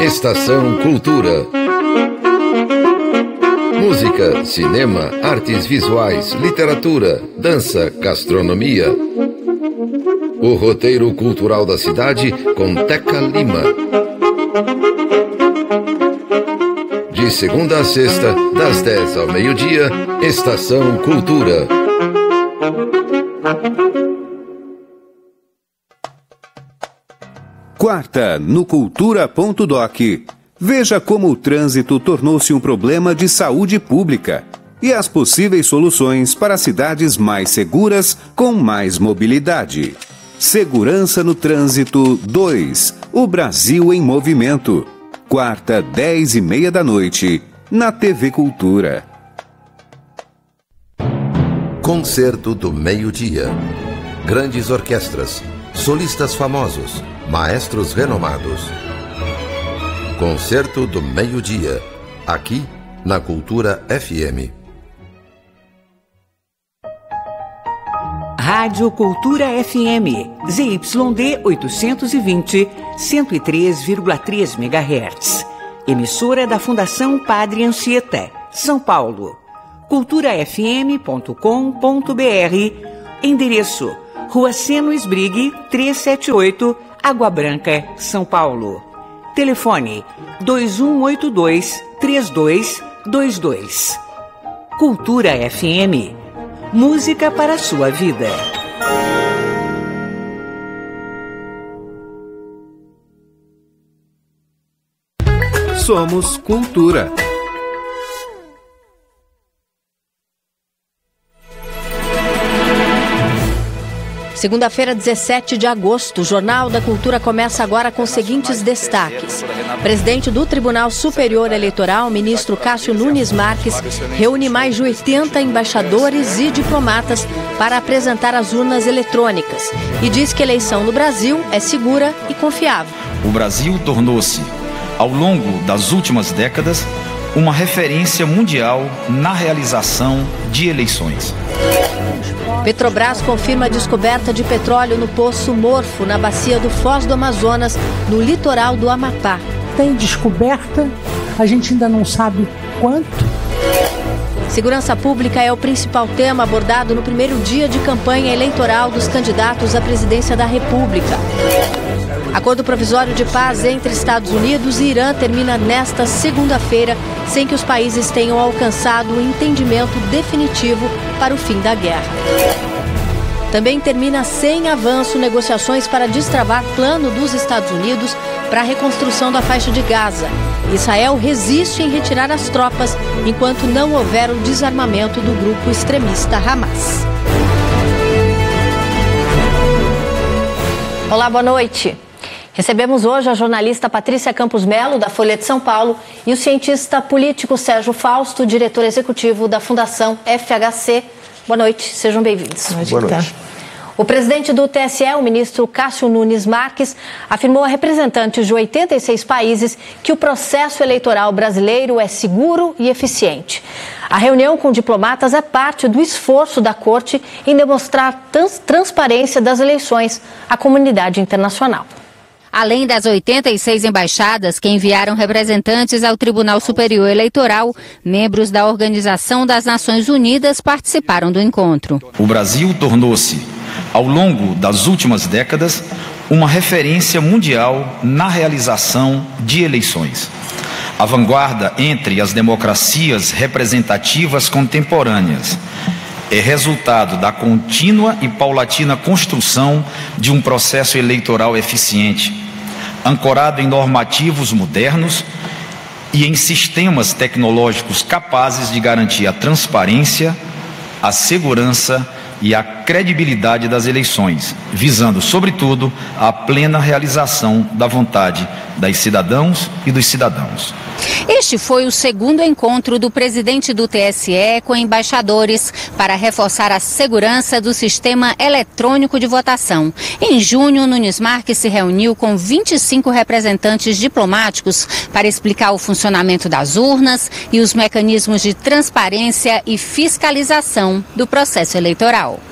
Estação Cultura. Música, cinema, artes visuais, literatura, dança, gastronomia. O roteiro cultural da cidade com Teca Lima. De segunda a sexta, das 10 ao meio-dia, Estação Cultura. Quarta, no Cultura.doc. Veja como o trânsito tornou-se um problema de saúde pública e as possíveis soluções para cidades mais seguras com mais mobilidade. Segurança no Trânsito 2. O Brasil em Movimento. Quarta, 10h30 da noite, na TV Cultura. Concerto do Meio-Dia. Grandes orquestras, solistas famosos, maestros renomados. Concerto do Meio-Dia, aqui na Cultura FM. Rádio Cultura FM, ZYD 820, 103,3 MHz. Emissora da Fundação Padre Anchieta, São Paulo. culturafm.com.br. Endereço: Rua Seno Esbrigue, 378, Água Branca, São Paulo. Telefone: 2182-3222. Cultura FM. Música para a sua vida. Somos Cultura. Segunda-feira, 17 de agosto, o Jornal da Cultura começa agora com os seguintes destaques. Presidente do Tribunal Superior Eleitoral, ministro Cássio Nunes Marques, reúne mais de 80 embaixadores e diplomatas para apresentar as urnas eletrônicas e diz que a eleição no Brasil é segura e confiável. O Brasil tornou-se, ao longo das últimas décadas, uma referência mundial na realização de eleições. Petrobras confirma a descoberta de petróleo no Poço Morfo, na bacia do Foz do Amazonas, no litoral do Amapá. Tem descoberta, a gente ainda não sabe quanto. Segurança pública é o principal tema abordado no primeiro dia de campanha eleitoral dos candidatos à presidência da República. Acordo provisório de paz entre Estados Unidos e Irã termina nesta segunda-feira, sem que os países tenham alcançado o entendimento definitivo para o fim da guerra. Também termina sem avanço negociações para destravar plano dos Estados Unidos para a reconstrução da faixa de Gaza. Israel resiste em retirar as tropas enquanto não houver o desarmamento do grupo extremista Hamas. Olá, boa noite. Recebemos hoje a jornalista Patrícia Campos Melo, da Folha de São Paulo, e o cientista político Sérgio Fausto, diretor executivo da Fundação FHC. Boa noite, sejam bem-vindos. Boa noite. O presidente do TSE, o ministro Cássio Nunes Marques, afirmou a representantes de 86 países que o processo eleitoral brasileiro é seguro e eficiente. A reunião com diplomatas é parte do esforço da Corte em demonstrar transparência das eleições à comunidade internacional. Além das 86 embaixadas que enviaram representantes ao Tribunal Superior Eleitoral, membros da Organização das Nações Unidas participaram do encontro. O Brasil tornou-se, ao longo das últimas décadas, uma referência mundial na realização de eleições. A vanguarda entre as democracias representativas contemporâneas é resultado da contínua e paulatina construção de um processo eleitoral eficiente, ancorado em normativos modernos e em sistemas tecnológicos capazes de garantir a transparência, a segurança e a credibilidade das eleições, visando, sobretudo, a plena realização da vontade das cidadãos e dos cidadãos. Este foi o segundo encontro do presidente do TSE com embaixadores para reforçar a segurança do sistema eletrônico de votação. Em junho, Nunes Marques se reuniu com 25 representantes diplomáticos para explicar o funcionamento das urnas e os mecanismos de transparência e fiscalização do processo eleitoral.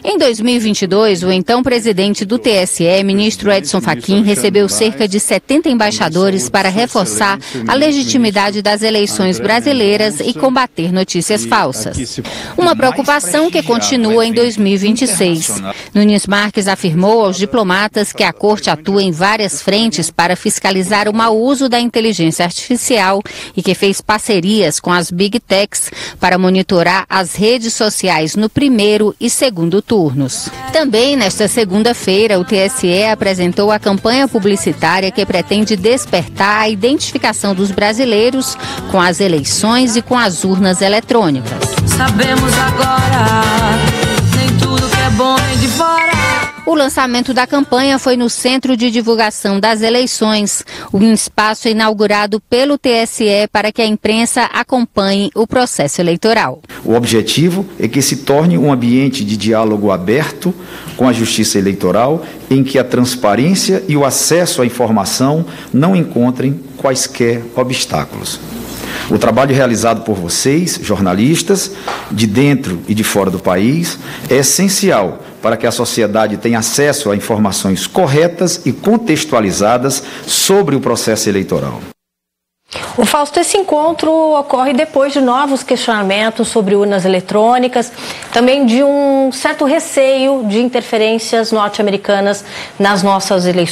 Em 2022, o então presidente do TSE, ministro Edson Fachin, recebeu cerca de 70 embaixadores para reforçar a legitimidade das eleições brasileiras e combater notícias falsas. Uma preocupação que continua em 2026. Nunes Marques afirmou aos diplomatas que a corte atua em várias frentes para fiscalizar o mau uso da inteligência artificial e que fez parcerias com as Big Techs para monitorar as redes sociais no primeiro e segundo turnos. Também nesta segunda-feira, o TSE apresentou a campanha publicitária que pretende despertar a identificação dos brasileiros com as eleições e com as urnas eletrônicas. Sabemos agora, nem tudo que é bom vem de fora. O lançamento da campanha foi no Centro de Divulgação das Eleições, um espaço inaugurado pelo TSE para que a imprensa acompanhe o processo eleitoral. O objetivo é que se torne um ambiente de diálogo aberto com a Justiça Eleitoral, em que a transparência e o acesso à informação não encontrem quaisquer obstáculos. O trabalho realizado por vocês, jornalistas, de dentro e de fora do país, é essencial para que a sociedade tenha acesso a informações corretas e contextualizadas sobre o processo eleitoral. O Fausto, esse encontro ocorre depois de novos questionamentos sobre urnas eletrônicas, também de um certo receio de interferências norte-americanas nas nossas eleições.